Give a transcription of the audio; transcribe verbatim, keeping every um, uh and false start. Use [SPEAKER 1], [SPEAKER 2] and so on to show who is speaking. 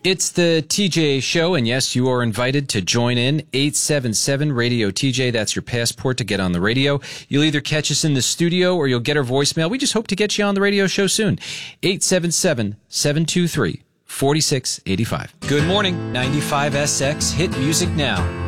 [SPEAKER 1] It's the T J Show, and yes, you are invited to join in. eight seven seven radio T J, that's your passport to get on the radio. You'll either catch us in the studio or you'll get our voicemail. We just hope to get you on the radio show soon. eight seven seven, seven two three, four six eight five. Good morning, ninety-five S X Hit Music Now.